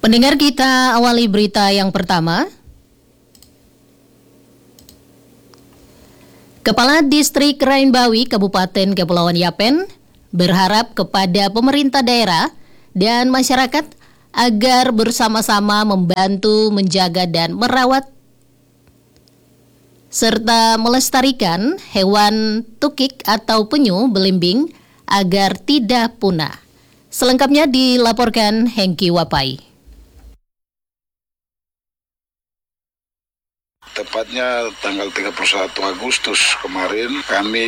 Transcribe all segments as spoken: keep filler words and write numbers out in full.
Pendengar, kita awali berita yang pertama. Kepala Distrik Rainbawi Kabupaten Kepulauan Yapen berharap kepada pemerintah daerah dan masyarakat agar bersama-sama membantu menjaga dan merawat serta melestarikan hewan tukik atau penyu belimbing agar tidak punah. Selengkapnya dilaporkan Hengki Wapai. Tepatnya tanggal tiga puluh satu Agustus kemarin kami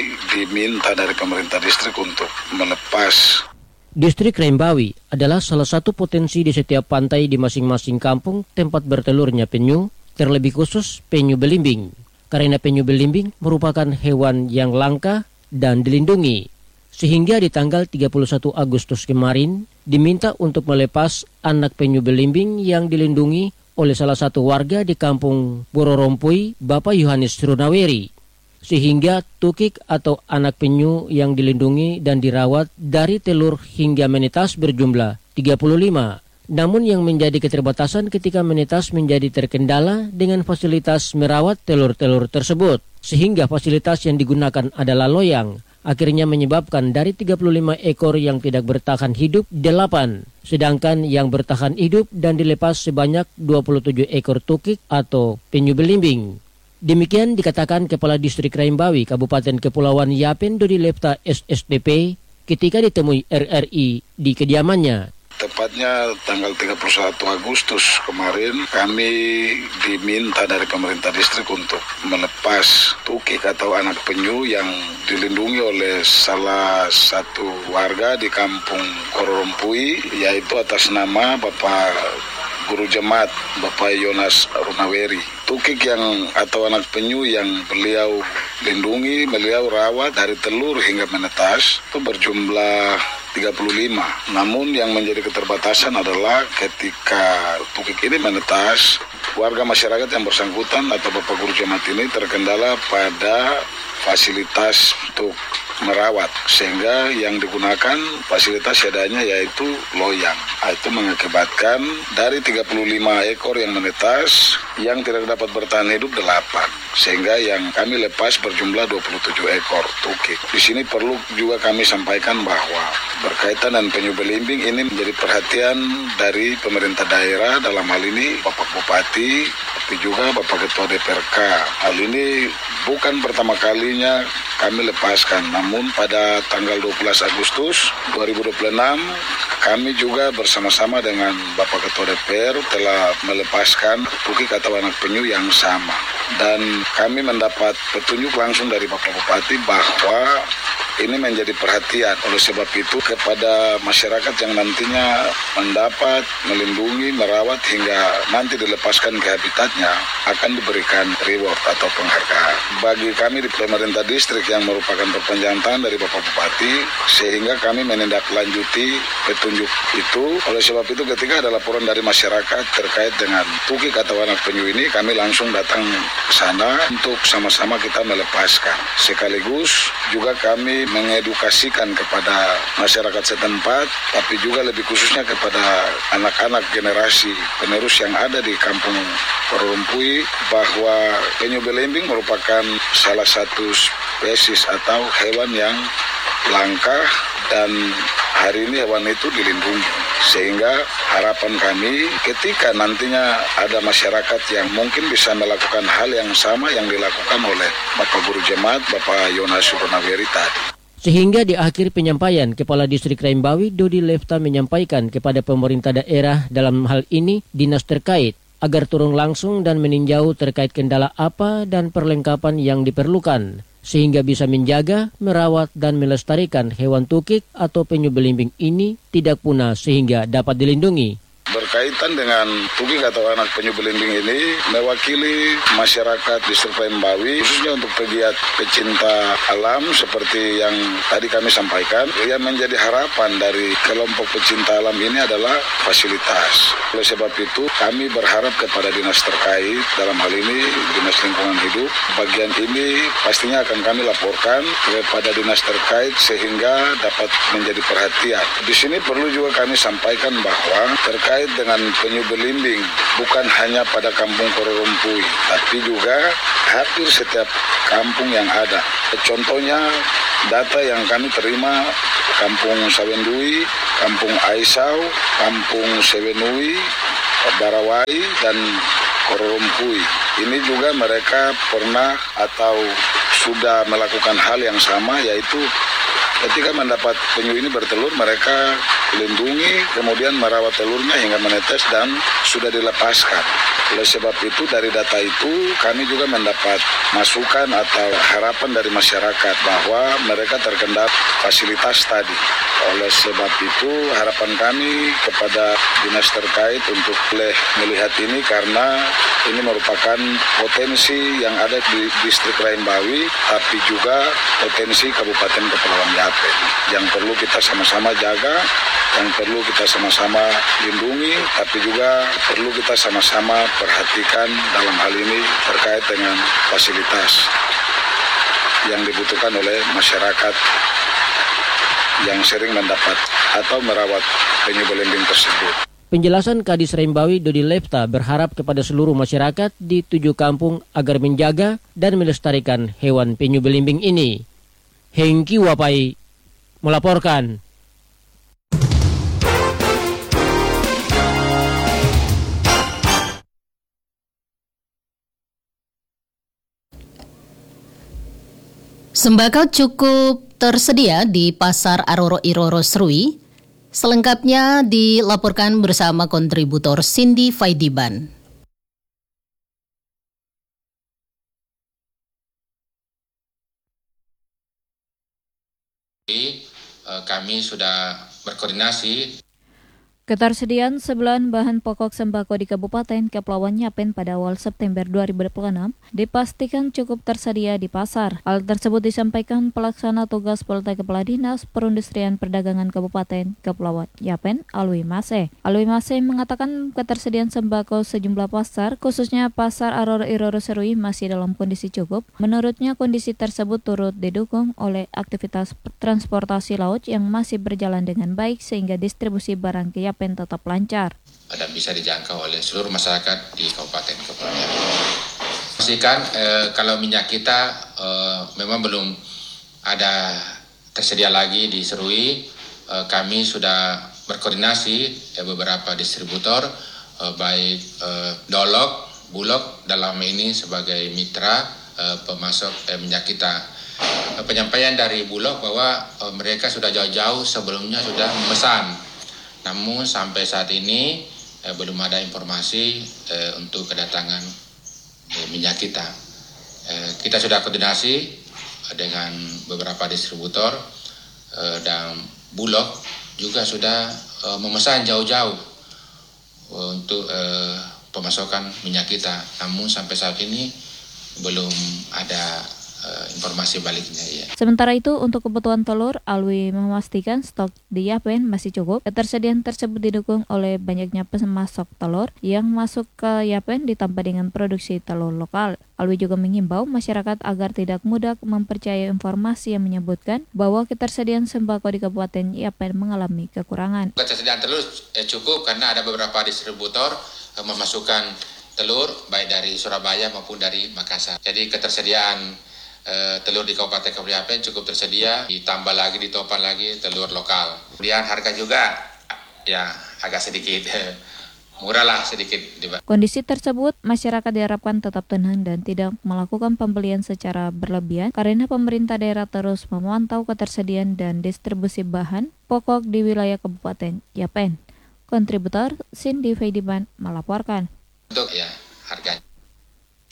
diminta dari pemerintah distrik untuk melepas. Distrik Rainbawi adalah salah satu potensi di setiap pantai di masing-masing kampung tempat bertelurnya penyu, terlebih khusus penyu belimbing. Karena penyu belimbing merupakan hewan yang langka dan dilindungi. Sehingga di tanggal tiga puluh satu Agustus kemarin diminta untuk melepas anak penyu belimbing yang dilindungi oleh salah satu warga di kampung Bororompui, Bapak Yohanes Runaweri, sehingga tukik atau anak penyu yang dilindungi dan dirawat dari telur hingga menetas berjumlah tiga puluh lima. Namun yang menjadi keterbatasan ketika menetas menjadi terkendala dengan fasilitas merawat telur-telur tersebut, sehingga fasilitas yang digunakan adalah loyang. Akhirnya menyebabkan dari tiga puluh lima ekor yang tidak bertahan hidup, delapan. Sedangkan yang bertahan hidup dan dilepas sebanyak dua puluh tujuh ekor tukik atau penyu belimbing. Demikian dikatakan Kepala Distrik Rainbawi Kabupaten Kepulauan Yapen Dodi Lepta S S D P ketika ditemui R R I di kediamannya. Tepatnya tanggal tiga puluh satu Agustus kemarin kami diminta dari pemerintah distrik untuk melepas tukik atau anak penyu yang dilindungi oleh salah satu warga di kampung Kororompui, yaitu atas nama Bapak Guru Jemaat Bapak Yohanes Runaweri. Tukik yang atau anak penyu yang beliau lindungi, beliau rawat dari telur hingga menetas itu berjumlah tiga puluh lima. Namun yang menjadi keterbatasan adalah ketika tukik ini menetas, warga masyarakat yang bersangkutan atau Bapak Guru Jemaat ini terkendala pada fasilitas untuk merawat, sehingga yang digunakan fasilitas seadanya yaitu loyang. Itu mengakibatkan dari tiga puluh lima ekor yang menetas, yang tidak dapat bertahan hidup delapan, sehingga yang kami lepas berjumlah dua puluh tujuh ekor tukik. Di sini perlu juga kami sampaikan bahwa berkaitan dengan penyu belimbing ini menjadi perhatian dari pemerintah daerah, dalam hal ini Bapak Bupati, tapi juga Bapak Ketua D P R K. Hal ini bukan pertama kalinya kami lepaskan, namun pada tanggal dua belas Agustus dua ribu dua puluh enam kami juga bersama-sama dengan Bapak Ketua D P R telah melepaskan tukik atau anak penyu yang sama. Dan kami mendapat petunjuk langsung dari Bapak Bupati bahwa ini menjadi perhatian. Oleh sebab itu kepada masyarakat yang nantinya mendapat, melindungi, merawat hingga nanti dilepaskan ke habitatnya akan diberikan reward atau penghargaan. Bagi kami di pemerintah distrik yang merupakan perpanjangan tangan dari Bapak Bupati, sehingga kami menindaklanjuti petunjuk itu. Oleh sebab itu ketika ada laporan dari masyarakat terkait dengan tukik atau anak penyu ini, kami langsung datang ke sana untuk sama-sama kita melepaskan. Sekaligus juga kami mengedukasikan kepada masyarakat setempat, tapi juga lebih khususnya kepada anak-anak generasi penerus yang ada di kampung Kororompui, bahwa penyu belimbing merupakan salah satu spesies atau hewan yang langka dan hari ini hewan itu dilindungi. Sehingga harapan kami ketika nantinya ada masyarakat yang mungkin bisa melakukan hal yang sama yang dilakukan oleh Bapak Guru Jemaat, Bapak Yohanes Runaweri tadi. Sehingga di akhir penyampaian, Kepala Distrik Rainbawi Dodi Lepta menyampaikan kepada pemerintah daerah, dalam hal ini dinas terkait, agar turun langsung dan meninjau terkait kendala apa dan perlengkapan yang diperlukan, sehingga bisa menjaga, merawat, dan melestarikan hewan tukik atau penyu belimbing ini tidak punah sehingga dapat dilindungi. Berkaitan dengan tukik atau anak penyu belimbing ini mewakili masyarakat Distrik Rainbawi, khususnya untuk pegiat pecinta alam seperti yang tadi kami sampaikan, yang menjadi harapan dari kelompok pecinta alam ini adalah fasilitas. Oleh sebab itu kami berharap kepada dinas terkait, dalam hal ini Dinas Lingkungan Hidup, bagian ini pastinya akan kami laporkan kepada dinas terkait sehingga dapat menjadi perhatian. Di sini perlu juga kami sampaikan bahwa terkait dengan penyu belimbing, bukan hanya pada kampung Kororompui, tapi juga hampir setiap kampung yang ada. Contohnya data yang kami terima, kampung Sawendui, kampung Aisau, kampung Sewenui, Barawai, dan Kororompui. Ini juga mereka pernah atau sudah melakukan hal yang sama, yaitu ketika mendapat penyu ini bertelur, mereka lindungi, kemudian merawat telurnya hingga menetes dan sudah dilepaskan. Oleh sebab itu, dari data itu kami juga mendapat masukan atau harapan dari masyarakat bahwa mereka terkendala fasilitas tadi. Oleh sebab itu, harapan kami kepada dinas terkait untuk boleh melihat ini, karena ini merupakan potensi yang ada di distrik Rainbawi, tapi juga potensi Kabupaten Kepulauan Yapen yang perlu kita sama-sama jaga, yang perlu kita sama-sama lindungi, tapi juga perlu kita sama-sama perhatikan dalam hal ini terkait dengan fasilitas yang dibutuhkan oleh masyarakat yang sering mendapat atau merawat penyu belimbing tersebut. Penjelasan Kadis Rainbawi Dodi Lepta berharap kepada seluruh masyarakat di tujuh kampung agar menjaga dan melestarikan hewan penyu belimbing ini. Hengki Wapai melaporkan. Sembako cukup tersedia di Pasar Aroro Iroro Serui. Selengkapnya dilaporkan bersama kontributor Cindy Faidiban. Kami sudah berkoordinasi. Ketersediaan sebulan bahan pokok sembako di Kabupaten Kepulauan Yapen pada awal September dua ribu dua puluh enam dipastikan cukup tersedia di pasar. Hal tersebut disampaikan Pelaksana Tugas Polda Kepala Dinas Perindustrian Perdagangan Kabupaten Kepulauan Yapen, Alwi Mase. Alwi Mase mengatakan ketersediaan sembako sejumlah pasar, khususnya Pasar Aroro Iroro Serui, masih dalam kondisi cukup. Menurutnya, kondisi tersebut turut didukung oleh aktivitas transportasi laut yang masih berjalan dengan baik sehingga distribusi barang ke Yapen tetap lancar dan bisa dijangkau oleh seluruh masyarakat di Kabupaten Kepulauan Yapen. Pastikan eh, kalau minyak kita eh, memang belum ada tersedia lagi di Serui, eh, kami sudah berkoordinasi eh, beberapa distributor, eh, baik eh, Dolok, Bulog dalam ini sebagai mitra eh, pemasok eh, minyak kita. Eh, penyampaian dari Bulog bahwa eh, mereka sudah jauh-jauh sebelumnya sudah memesan. Namun sampai saat ini eh, belum ada informasi eh, untuk kedatangan eh, minyak kita. Eh, kita sudah koordinasi eh, dengan beberapa distributor eh, dan Bulog juga sudah eh, memesan jauh-jauh eh, untuk eh, pemasokan minyak kita. Namun sampai saat ini belum ada Uh, informasi baliknya ya. Sementara itu, untuk kebutuhan telur, Alwi memastikan stok di Yapen masih cukup. Ketersediaan tersebut didukung oleh banyaknya pemasok telur yang masuk ke Yapen ditambah dengan produksi telur lokal. Alwi juga mengimbau masyarakat agar tidak mudah mempercayai informasi yang menyebutkan bahwa ketersediaan sembako di Kabupaten Yapen mengalami kekurangan. Ketersediaan telur eh, cukup karena ada beberapa distributor eh, memasukkan telur baik dari Surabaya maupun dari Makassar. Jadi ketersediaan Uh, telur di Kabupaten Kepulauan Yapen cukup tersedia, ditambah lagi, ditopang lagi telur lokal. Kemudian harga juga ya agak sedikit murah lah sedikit. Kondisi tersebut, masyarakat diharapkan tetap tenang dan tidak melakukan pembelian secara berlebihan karena pemerintah daerah terus memantau ketersediaan dan distribusi bahan pokok di wilayah Kabupaten Yapen. Kontributor Cindy Faidiban melaporkan. Untuk ya harga.